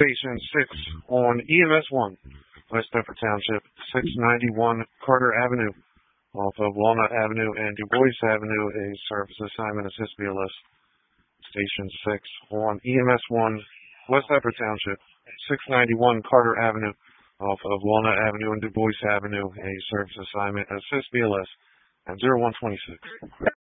Station 6 on EMS 1, West Deptford Township, 691 Carter Avenue, off of Walnut Avenue and Du Bois Avenue, a service assignment assist BLS. Station 6 on EMS 1, West Deptford Township, 691 Carter Avenue, off of Walnut Avenue and Du Bois Avenue, a service assignment assist BLS at 0126.